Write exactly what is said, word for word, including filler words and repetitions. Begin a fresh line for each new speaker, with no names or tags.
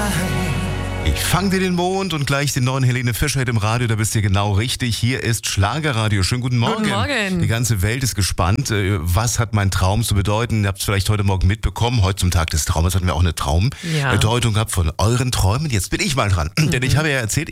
Ich fang dir den Mond und gleich den neuen Helene Fischer im Radio, da bist du genau richtig. Hier ist Schlagerradio. Schönen guten Morgen.
Guten Morgen.
Die ganze Welt ist gespannt. Was hat mein Traum zu bedeuten? Ihr habt es vielleicht heute Morgen mitbekommen. Heute zum Tag des Traumes hatten wir auch eine Traumbedeutung
Ja.
gehabt von euren Träumen. Jetzt bin ich mal dran. Mhm. Denn ich habe ja erzählt,